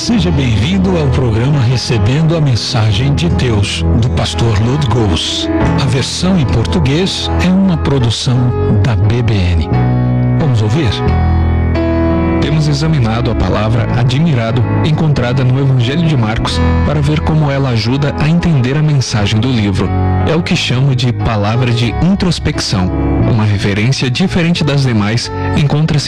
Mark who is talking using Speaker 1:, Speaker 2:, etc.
Speaker 1: Seja bem-vindo ao programa Recebendo a Mensagem de Deus, do pastor Lud Gous. A versão em português é uma produção da BBN. Vamos ouvir? Temos examinado a palavra admirado encontrada no Evangelho de Marcos para ver como ela ajuda a entender a mensagem do livro. É o que chamo de palavra de introspecção. Uma referência diferente das demais encontra-se